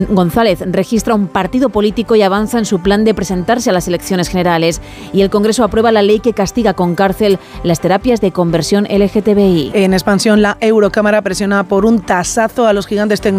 González registra un partido político y avanza en su plan de presentarse a las elecciones generales. Y el Congreso aprueba la ley que castiga con cárcel las terapias de conversión LGTBI. En expansión, la Eurocámara presiona por un tasazo a los gigantes tecnológicos